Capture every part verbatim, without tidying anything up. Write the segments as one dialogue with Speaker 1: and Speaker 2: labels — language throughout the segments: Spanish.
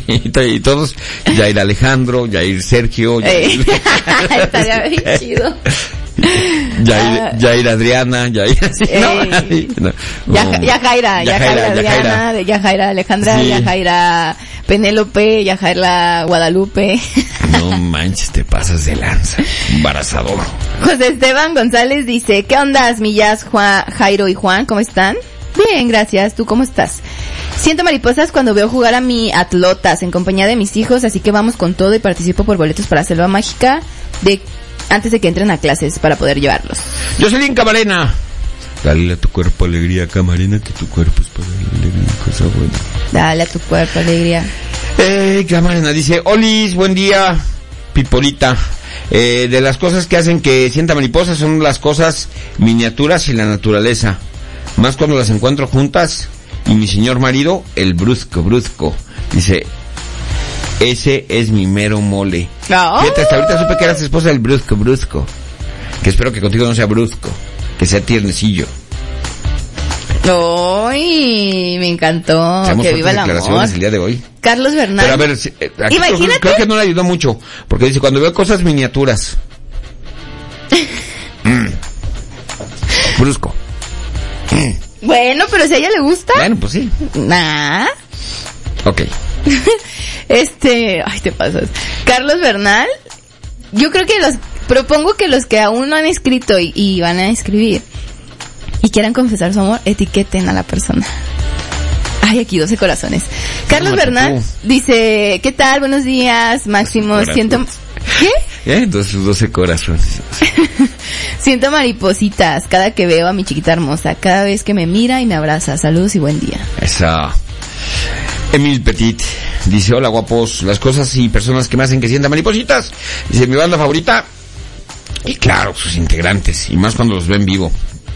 Speaker 1: y todos, Yair Alejandro, Yair Sergio, Yair...
Speaker 2: Estaría bien chido.
Speaker 1: Yair, uh, Yair Adriana, Yair...
Speaker 2: Eh, no, no, ya, Yajaira, Yajaira Adriana, de Yajaira Alejandra, sí. Yajaira Penélope, Yajaira Guadalupe.
Speaker 1: No manches, te pasas de lanza, embarazador.
Speaker 2: José Esteban González dice, ¿qué ondas, Millas, Juan, Jairo y Juan? ¿Cómo están? Bien, gracias. ¿Tú cómo estás? Siento mariposas cuando veo jugar a mi Atlotas en compañía de mis hijos, así que vamos con todo y participo por boletos para Selva Mágica de antes de que entren a clases para poder llevarlos.
Speaker 1: Jocelyn Camarena. Dale a tu cuerpo alegría, Camarena, que tu cuerpo es para la alegría, cosa buena.
Speaker 2: Dale a tu cuerpo alegría.
Speaker 1: Eh, Camarena dice, Olis, buen día, Pipolita. Eh, de las cosas que hacen que sienta mariposas son las cosas miniaturas y la naturaleza. Más cuando las encuentro juntas y mi señor marido, el brusco, brusco. Dice, ese es mi mero mole.
Speaker 2: Oh.
Speaker 1: Fíjate, hasta ahorita supe que eras esposa del brusco, brusco. Que espero que contigo no sea brusco, que sea tiernecillo.
Speaker 2: ¡Ay! Me encantó.
Speaker 1: Seamos
Speaker 2: que viva el amor.
Speaker 1: El día de hoy.
Speaker 2: Carlos Bernal.
Speaker 1: Pero a ver, aquí imagínate. Creo que no le ayudó mucho, porque dice, cuando veo cosas miniaturas. mm. Brusco.
Speaker 2: Bueno, pero si a ella le gusta.
Speaker 1: Bueno, pues sí.
Speaker 2: Nah.
Speaker 1: Ok.
Speaker 2: Este, ay, te pasas. Carlos Bernal, yo creo que los, propongo que los que aún no han escrito y, y van a escribir y quieran confesar su amor, etiqueten a la persona. Ay, aquí doce corazones. Carlos no, Bernal tú. Dice, ¿qué tal? Buenos días, Máximo. Siento... ¿Qué?
Speaker 1: ¿Eh? Entonces, doce corazones.
Speaker 2: Siento maripositas cada que veo a mi chiquita hermosa, cada vez que me mira y me abraza. Saludos y buen día.
Speaker 1: Esa. Emil Petit dice, hola guapos, las cosas y personas que me hacen que sienta maripositas. Dice, mi banda favorita, y claro, sus integrantes, y más cuando los ven vivo.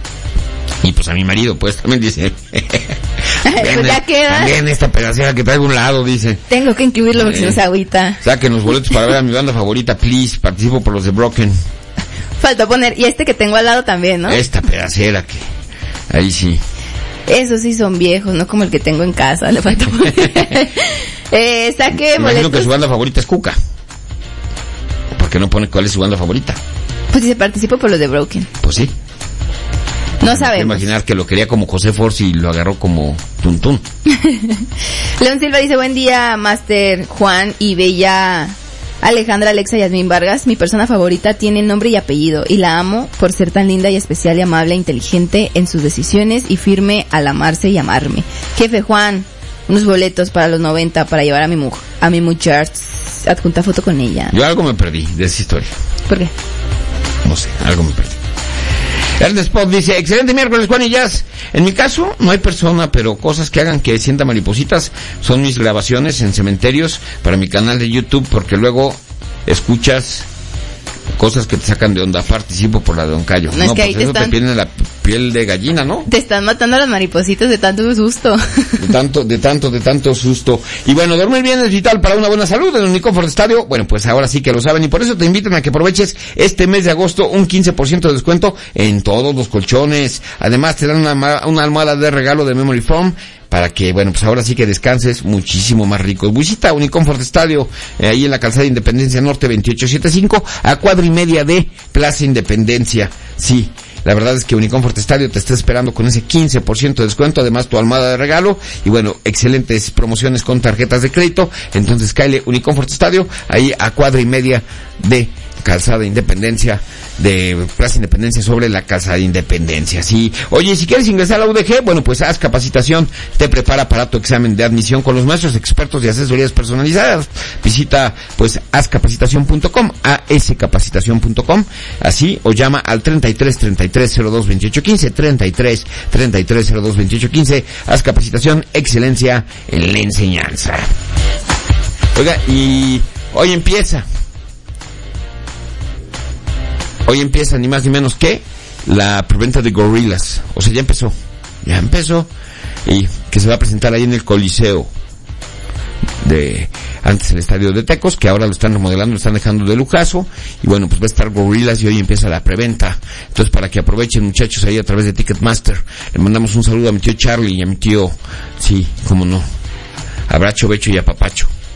Speaker 1: Y pues a mi marido, pues también dice,
Speaker 2: pues ya queda.
Speaker 1: También esta pedacera que traigo a un lado, dice.
Speaker 2: Tengo que incluirlo porque eh, se nos agüita.
Speaker 1: Saquen los boletos para ver a mi banda favorita, please, participo por los de Broken.
Speaker 2: Faltó poner, y este que tengo al lado también, ¿no?
Speaker 1: Esta pedacera que, ahí sí.
Speaker 2: Esos sí son viejos, no como el que tengo en casa, le falta poner. eh, saque
Speaker 1: Me imagino que su banda favorita es Cuca. ¿Por qué no pone cuál es su banda favorita?
Speaker 2: Pues dice, participo por los de Broken.
Speaker 1: Pues sí.
Speaker 2: No sabemos.
Speaker 1: Imaginar que lo quería como José Force y lo agarró como Tuntún.
Speaker 2: León Silva dice, buen día, Master Juan y Bella Alejandra, Alexa y Yasmín Vargas. Mi persona favorita tiene nombre y apellido y la amo por ser tan linda y especial y amable e inteligente en sus decisiones y firme al amarse y amarme. Jefe Juan, unos boletos para los noventa para llevar a mi mujer, a mi mujer, adjunta foto con ella.
Speaker 1: Yo algo me perdí de esa historia.
Speaker 2: ¿Por qué?
Speaker 1: No sé, algo me perdí. Ernest Spot dice, excelente miércoles, Juan y Jazz. En mi caso, no hay persona, pero cosas que hagan que sienta maripositas son mis grabaciones en cementerios para mi canal de YouTube, porque luego escuchas cosas que te sacan de onda. Participo por la de Don Cayo.
Speaker 2: No,
Speaker 1: no
Speaker 2: es que
Speaker 1: pues
Speaker 2: ahí te
Speaker 1: eso
Speaker 2: están...
Speaker 1: te viene la piel de gallina, ¿no?
Speaker 2: Te están matando las maripositas de tanto susto.
Speaker 1: De tanto, de tanto, de tanto susto. Y bueno, dormir bien es vital para una buena salud. En Unicomfort Estadio, bueno, pues ahora sí que lo saben. Y por eso te invitan a que aproveches este mes de agosto un quince por ciento de descuento en todos los colchones. Además, te dan una, una almohada de regalo de Memory Foam, para que, bueno, pues ahora sí que descanses muchísimo más rico. Visita Unicomfort Estadio, eh, ahí en la calzada Independencia Norte veintiocho setenta y cinco, a cuadra y media de Plaza Independencia. Sí, la verdad es que Unicomfort Estadio te está esperando con ese quince por ciento de descuento, además tu almohada de regalo, y bueno, excelentes promociones con tarjetas de crédito. Entonces, cáele Unicomfort Estadio, ahí a cuadra y media de calzada Independencia, de Plaza Independencia sobre la Casa de Independencia. Sí. Oye, si quieres ingresar a la U D G, bueno, pues haz capacitación, te prepara para tu examen de admisión con los maestros expertos de asesorías personalizadas. Visita, pues, ascapacitación punto com, ascapacitación punto com, así, o llama al treinta y tres, treinta y tres, cero dos, veintiocho quince, treinta y tres, treinta y tres, cero dos, veintiocho quince, haz capacitación, excelencia en la enseñanza. Oiga, y hoy empieza Hoy empieza ni más ni menos que la preventa de Gorillaz. O sea, ya empezó. Ya empezó. Y que se va a presentar ahí en el Coliseo de antes el estadio de Tecos, que ahora lo están remodelando, lo están dejando de lujazo. Y bueno, pues va a estar Gorillaz y hoy empieza la preventa. Entonces, para que aprovechen, muchachos, ahí a través de Ticketmaster. Le mandamos un saludo a mi tío Charlie y a mi tío, sí, cómo no, a Bracho, Becho y a Papacho.